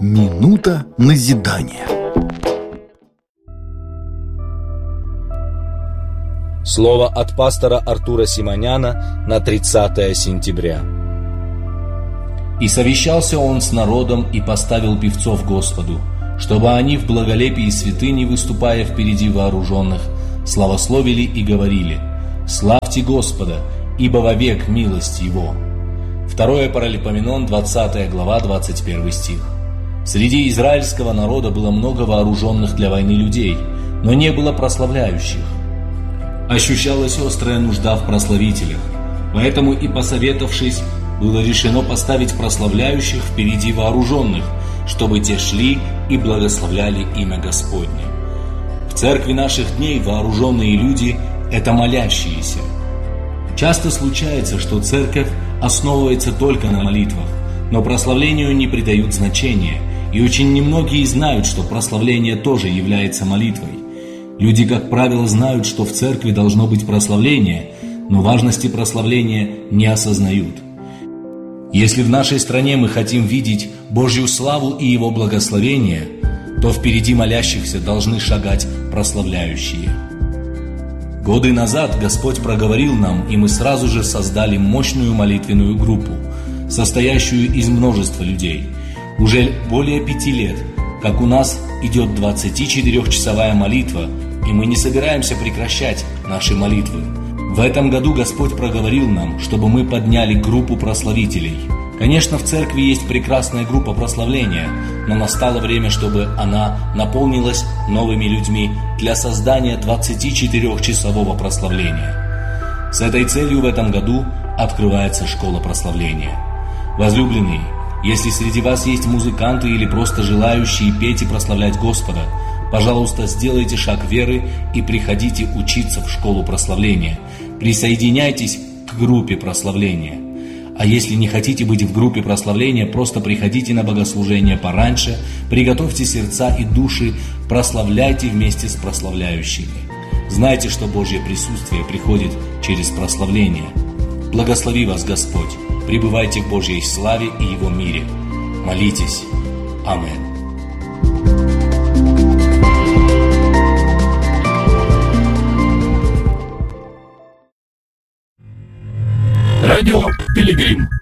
Минута назидания. Слово от пастора Артура Симоняна на 30 сентября. «И совещался он с народом и поставил певцов Господу, чтобы они в благолепии святыни, выступая впереди вооруженных, славословили и говорили: славьте Господа, ибо вовек милость Его». 2 Паралипоменон, 20 глава, 21 стих. Среди израильского народа было много вооруженных для войны людей, но не было прославляющих. Ощущалась острая нужда в прославителях, поэтому и посоветовавшись, было решено поставить прославляющих впереди вооруженных, чтобы те шли и благословляли имя Господне. В церкви наших дней вооруженные люди – это молящиеся. Часто случается, что церковь основывается только на молитвах, но прославлению не придают значения, и очень немногие знают, что прославление тоже является молитвой. Люди, как правило, знают, что в церкви должно быть прославление, но важности прославления не осознают. Если в нашей стране мы хотим видеть Божью славу и Его благословение, то впереди молящихся должны шагать прославляющие. Годы назад Господь проговорил нам, и мы сразу же создали мощную молитвенную группу, состоящую из множества людей. Уже более 5 лет, как у нас идет 24-часовая молитва, и мы не собираемся прекращать наши молитвы. В этом году Господь проговорил нам, чтобы мы подняли группу прославителей. Конечно, в церкви есть прекрасная группа прославления, но настало время, чтобы она наполнилась новыми людьми для создания 24-часового прославления. С этой целью в этом году открывается школа прославления. Возлюбленные, если среди вас есть музыканты или просто желающие петь и прославлять Господа, пожалуйста, сделайте шаг веры и приходите учиться в школу прославления. Присоединяйтесь к группе прославления. А если не хотите быть в группе прославления, просто приходите на богослужение пораньше, приготовьте сердца и души, прославляйте вместе с прославляющими. Знайте, что Божье присутствие приходит через прославление. Благослови вас Господь, пребывайте в Божьей славе и Его мире. Молитесь. Аминь. Радио Пилигрим.